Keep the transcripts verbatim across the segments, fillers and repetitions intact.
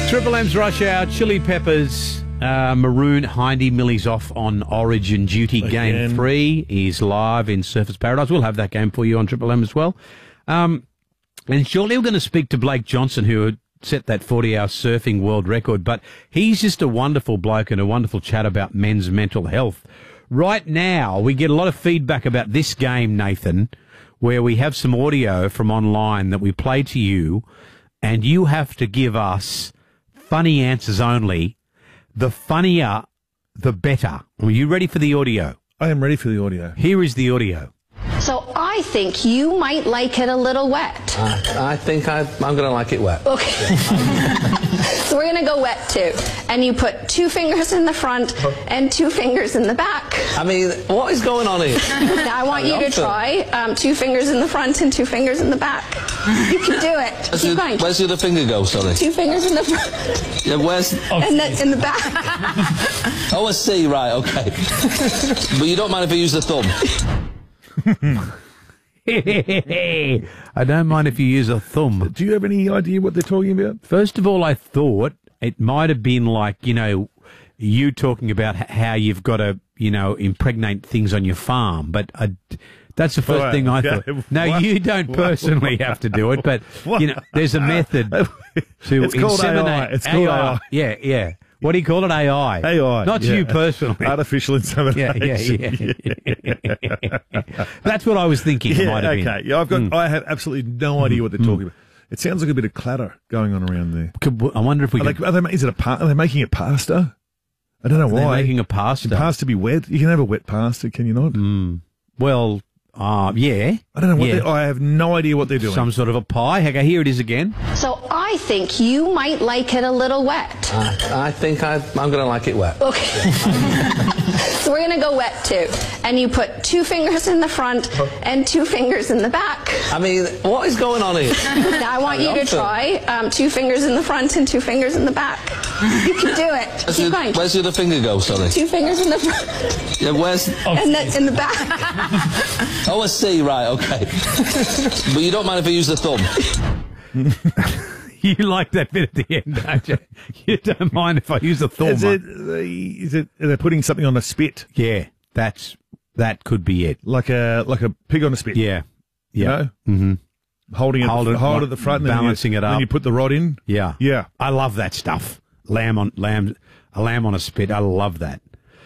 Triple M's Rush Hour, Chili Peppers, uh, Maroon, Hindy, Millie's off on Origin duty. Again. Game three is live in Surfers Paradise. We'll have that game for you on Triple M as well. Um, and shortly we're going to speak to Blake Johnson, who set that forty-hour surfing world record. But he's just a wonderful bloke and a wonderful chat about men's mental health. Right now, we get a lot of feedback about this game, Nathan, where we have some audio from online that we play to you, and you have to give us funny answers only. The funnier, the better. Are you ready for the audio? I am ready for the audio. Here is the audio. So I think you might like it a little wet. Uh, I think I, I'm going to like it wet. Okay. So we're going to go wet too. And you put two fingers in the front and two fingers in the back. I mean, what is going on here? Now I want you to try um, two fingers in the front and two fingers in the back. You can do it. Where's, Keep the, going. where's the other finger go, sorry? Two fingers in the front Yeah, where's... and the, in the back. Oh, I see, right, okay. But you don't mind if I use the thumb? I don't mind if you use a thumb. Do you have any idea what they're talking about? First of all, I thought it might have been like, you know, you talking about h- how you've got to, you know, impregnate things on your farm. But I, that's the first Right, thing I okay. thought. No, What? you don't personally have to do it, but, What? you know, there's a method to It's called A I. inseminate. It's called A I. Yeah, yeah. What do you call it? A I. A I. Not yeah. you personally. Artificial insemination. Yeah, yeah, yeah. That's what I was thinking. it Yeah, might have okay. been. Yeah, I've got. Mm. I have absolutely no idea what they're talking about. It sounds like a bit of clatter going on around there. Could- I wonder if we Are could. they, are they, is it a pa- Are they making it pasta? I don't know They're why. making a pasta. Can pasta be wet? You can have a wet pasta, can you not? Mm. Well, uh, yeah. I don't know what. Yeah. They, I have no idea what they're doing. Some sort of a pie. Okay, here it is again. So I think you might like it a little wet. Uh, I think I, I'm going to like it wet. Okay. So we're going to go wet too. And you put two fingers in the front and two fingers in the back. I mean, what is going on here? Now I want you to try um, two fingers in the front and two fingers in the back. You can do it. Where's Keep the, going. where's the other finger go, sorry? Two fingers in the front Yeah, where's... and the, in the back. Oh, I see, right, okay. But you don't mind if I use the thumb? You like that bit at the end, don't you? You don't mind if I use a thumb. Is it? Is it? Are they putting something on a spit, Yeah, that's that could be it. like a like a pig on a spit? Yeah, You yeah, know? mm-hmm. holding it, Hold it, hold like, it at the front, and then you- balancing it Then up. you put the rod in. yeah, Yeah. I love that stuff. Lamb on lamb, a lamb on a spit. I love that.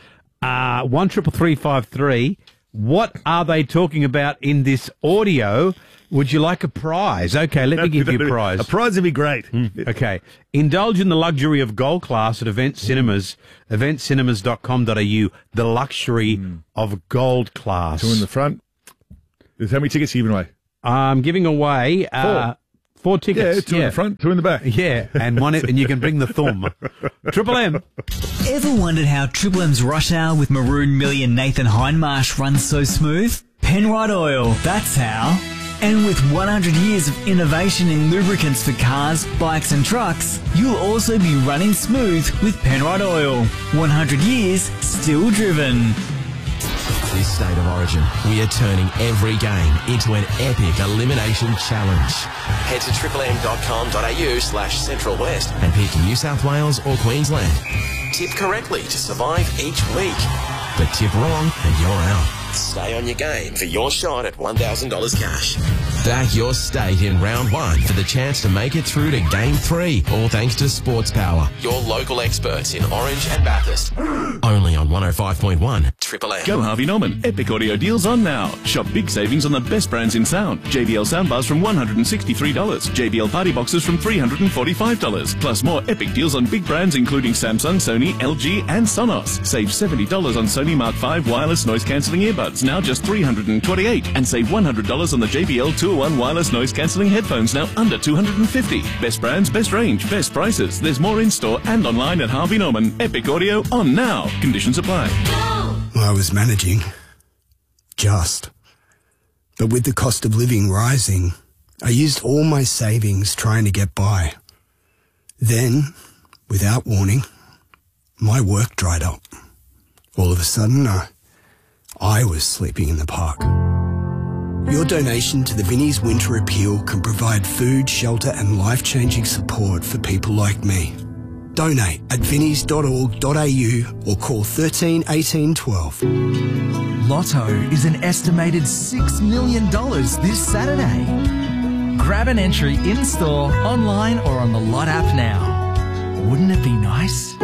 Uh one triple three five three. What are they talking about in this audio? Would you like a prize? Okay, let me give you a prize. A prize would be great. Okay. Indulge in the luxury of gold class at Event Cinemas, event cinemas dot com dot a u. The luxury of gold class. Two in the front. There's how many tickets are you giving away? I'm giving away uh, four Yeah, tickets. two in the front, two in the back. Yeah, and one, and you can bring the thumb. Triple M. Ever wondered how Triple M's Rush Hour with Maroon, Millie and Nathan Hindmarsh runs so smooth? Penrite Oil, that's how. And with one hundred years of innovation in lubricants for cars, bikes and trucks, you'll also be running smooth with Penrite Oil. one hundred years, still driven. This State of Origin, we are turning every game into an epic elimination challenge. Head to triple m dot com dot a u slash central west and pick New South Wales or Queensland. Tip correctly to survive each week. But tip wrong and you're out. Stay on your game for your shot at one thousand dollars cash. Back your state in round one for the chance to make it through to game three, all thanks to Sports Power, your local experts in Orange and Bathurst. Only on one oh five point one Triple M. Go Harvey Norman. Epic audio deals on now. Shop big savings on the best brands in sound. J B L soundbars from one hundred sixty-three dollars. J B L party boxes from three hundred forty-five dollars. Plus more epic deals on big brands including Samsung, Sony, L G and Sonos. Save seventy dollars on Sony Mark five wireless noise cancelling earbuds, now just three hundred twenty-eight dollars. And save one hundred dollars on the J B L two oh one wireless noise cancelling headphones, now under two hundred fifty dollars. Best brands, best range, best prices. There's more in store and online at Harvey Norman. Epic audio on now. Conditions apply. I was managing. Just. But with the cost of living rising, I used all my savings trying to get by. Then, without warning, my work dried up. All of a sudden, I, I was sleeping in the park. Your donation to the Vinnie's Winter Appeal can provide food, shelter and life-changing support for people like me. Donate at vinnies dot org dot a u or call thirteen eighteen twelve. Lotto is an estimated six million dollars this Saturday. Grab an entry in-store, online or on the Lot app now. Wouldn't it be nice?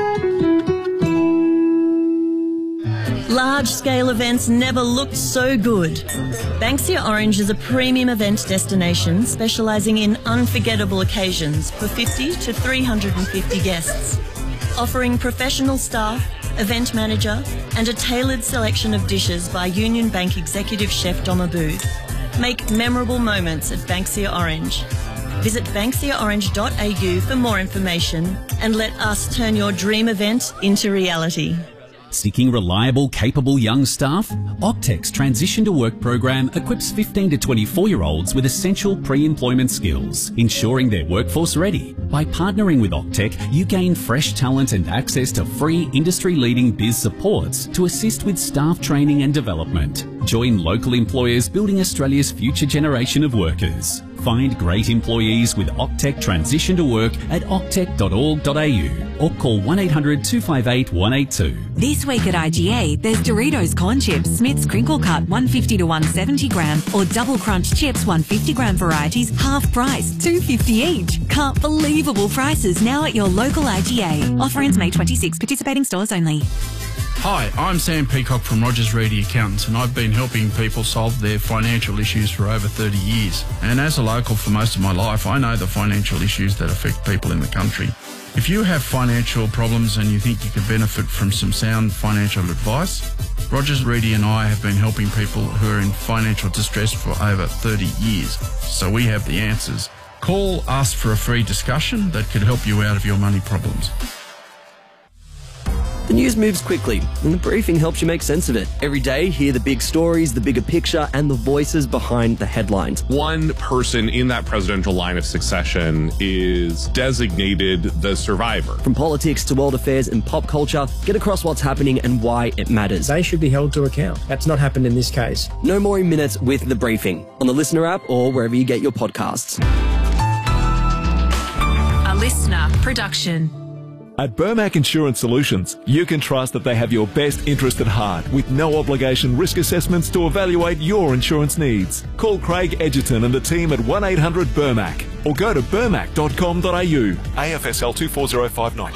Large-scale events never looked so good. Banksia Orange is a premium event destination specialising in unforgettable occasions for fifty to three hundred fifty guests, offering professional staff, event manager and a tailored selection of dishes by Union Bank Executive Chef Dom Aboud. Make memorable moments at Banksia Orange. Visit banksia orange dot a u for more information and let us turn your dream event into reality. Seeking reliable, capable young staff? Octec's Transition to Work program equips fifteen to twenty-four-year-olds with essential pre-employment skills, ensuring they're workforce ready. By partnering with Octec, you gain fresh talent and access to free industry-leading biz supports to assist with staff training and development. Join local employers building Australia's future generation of workers. Find great employees with Octec Transition to Work at octec dot org dot a u or call one eight hundred two five eight one eight two. This week at I G A, there's Doritos Corn Chips, Smith's Crinkle Cut one fifty to one seventy gram or Double Crunch Chips one fifty gram varieties half price, two fifty each. Can't believable prices now at your local I G A. Offer ends May twenty-sixth. Participating stores only. Hi, I'm Sam Peacock from Rogers Reedy Accountants, and I've been helping people solve their financial issues for over thirty years. And as a local for most of my life, I know the financial issues that affect people in the country. If you have financial problems and you think you could benefit from some sound financial advice, Rogers Reedy and I have been helping people who are in financial distress for over thirty years. So we have the answers. Call us for a free discussion that could help you out of your money problems. The news moves quickly, and the briefing helps you make sense of it. Every day, hear the big stories, the bigger picture, and the voices behind the headlines. One person in that presidential line of succession is designated the survivor. From politics to world affairs and pop culture, get across what's happening and why it matters. They should be held to account. That's not happened in this case. No more in minutes with the briefing on the Listener app or wherever you get your podcasts. A Listener production. At Burmac Insurance Solutions, you can trust that they have your best interest at heart with no obligation risk assessments to evaluate your insurance needs. Call Craig Edgerton and the team at one eight hundred Burmac or go to burmac dot com dot a u. A F S L two four zero five nine.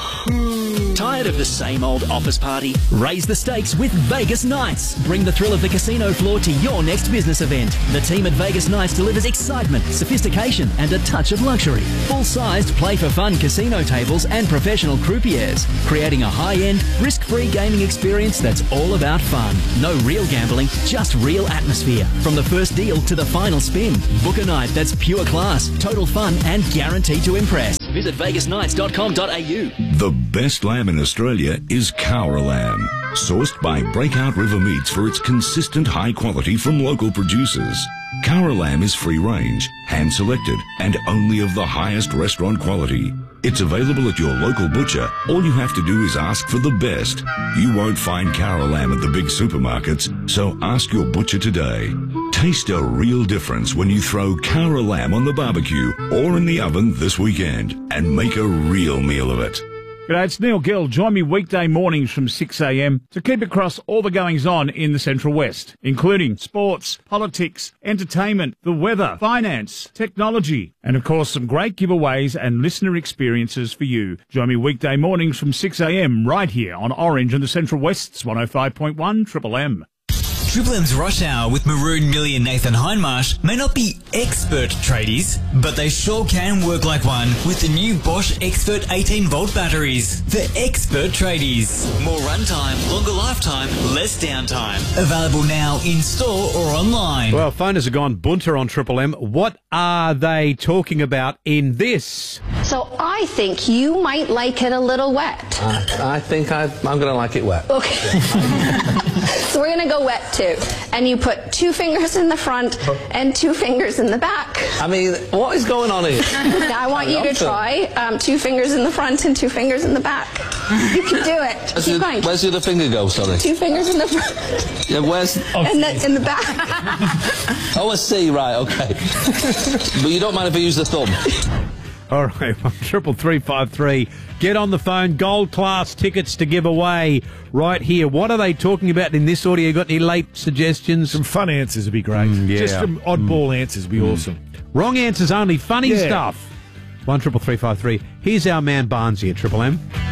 Tired of the same old office party? Raise the stakes with Vegas Nights. Bring the thrill of the casino floor to your next business event. The team at Vegas Nights delivers excitement, sophistication, and a touch of luxury. Full-sized play-for-fun casino tables and professional croupiers, creating a high-end, risk-free gaming experience that's all about fun. No real gambling, just real atmosphere. From the first deal to the final spin. Book a night that's pure class, total fun, and guaranteed to impress. Visit vegas nights dot com dot a u. The best lamb in Australia is Cowra lamb, sourced by Breakout River Meats for its consistent high quality from local producers. Cowra lamb is free range, hand selected, and only of the highest restaurant quality. It's available at your local butcher. All you have to do is ask for the best. You won't find Cowra lamb at the big supermarkets, so ask your butcher today. Taste a real difference when you throw Cowra lamb on the barbecue or in the oven this weekend and make a real meal of it. G'day, it's Neil Gill. Join me weekday mornings from six a m to keep across all the goings-on in the Central West, including sports, politics, entertainment, the weather, finance, technology, and of course some great giveaways and listener experiences for you. Join me weekday mornings from six a m right here on Orange and the Central West's one oh five point one Triple M. Triple M's Rush Hour with Maroon, Millie and Nathan Hindmarsh may not be expert tradies, but they sure can work like one with the new Bosch Expert eighteen volt batteries. The expert tradies. More runtime, longer lifetime, less downtime. Available now in store or online. Well, phoners have gone bunter on Triple M. What are they talking about in this? So I think you might like it a little wet. Uh, I think I, I'm going to like it wet. Okay. So we're going to go wet too. And you put two fingers in the front and two fingers in the back. I mean, what is going on here? Now I want you to try um, two fingers in the front and two fingers in the back. You can do it. Where's, Keep the, going. where's the other finger go, sorry? Two fingers in the front. Yeah, where's... And the, in the back. Oh, I see, right, okay. But you don't mind if I use the thumb? All right, one triple three five three. Get on the phone. Gold class tickets to give away right here. What are they talking about in this audio? Got any late suggestions? Some fun answers would be great. Mm, yeah. Just some oddball Mm. answers would be Mm. awesome. Wrong answers only. Funny Yeah. stuff. One triple three five three. Here's our man Barnes here, Triple M.